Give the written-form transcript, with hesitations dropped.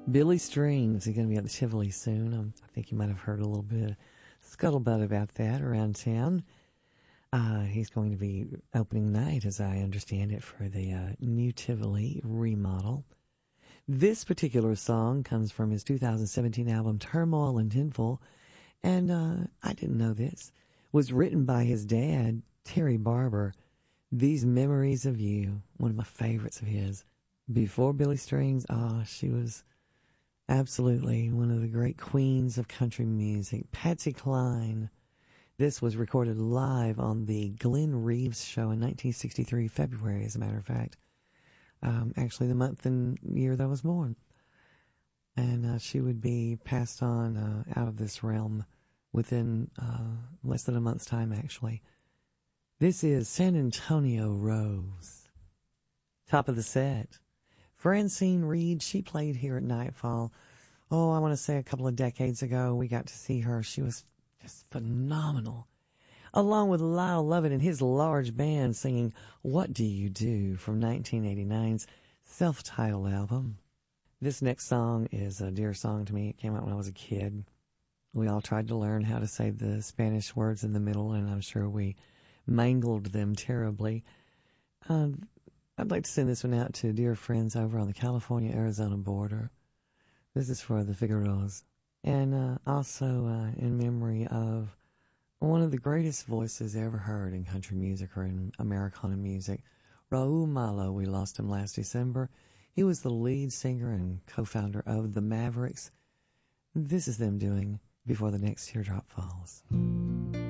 Billy Strings is going to be at the Tivoli soon. I think you might have heard a little bit of scuttlebutt about that around town. He's going to be opening night, as I understand it, for the new Tivoli remodel. This particular song comes from his 2017 album Turmoil and Tinfoil, and I didn't know this. Was written by his dad, Terry Barber. These Memories of You, one of my favorites of his. Before Billy Strings, she was absolutely one of the great queens of country music, Patsy Cline. This was recorded live on the Glenn Reeves Show in 1963, February, as a matter of fact. Actually, the month and year that I was born. And she would be passed on out of this realm within less than a month's time, actually. This is San Antonio Rose. Top of the set. Francine Reed, she played here at Nightfall. I want to say a couple of decades ago, we got to see her. She was just phenomenal. Along with Lyle Lovett and his large band singing What Do You Do from 1989's self-titled album. This next song is a dear song to me. It came out when I was a kid. We all tried to learn how to say the Spanish words in the middle, and I'm sure we mangled them terribly. I'd like to send this one out to dear friends over on the California-Arizona border. This is for the Figueroas. And also in memory of one of the greatest voices ever heard in country music or in Americana music, Raul Malo. We lost him last December. He was the lead singer and co-founder of the Mavericks. This is them doing Before the Next Teardrop Falls.